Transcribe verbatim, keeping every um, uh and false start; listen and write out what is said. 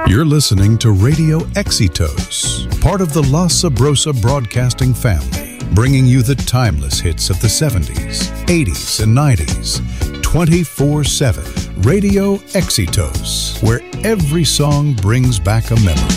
You're listening to Radio Exitos, part of the La Sabrosa Broadcasting family, bringing you the timeless hits of the seventies, eighties, and nineties, twenty-four seven. Radio Exitos, where every song brings back a memory.